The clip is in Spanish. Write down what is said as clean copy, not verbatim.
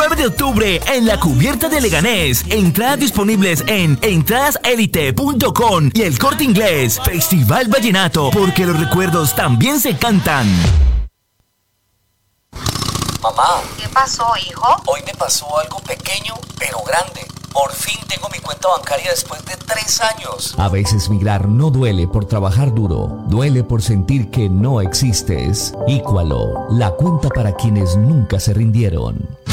9 de octubre en la Cubierta de Leganés. Entradas disponibles en entradaselite.com y El Corte Inglés. Festival Vallenato, porque los recuerdos también se cantan. Mamá. ¿Qué pasó, hijo? Hoy me pasó algo pequeño, pero grande. Por fin tengo mi cuenta bancaria después de 3 años. A veces migrar no duele por trabajar duro, duele por sentir que no existes. Íqualo, la cuenta para quienes nunca se rindieron.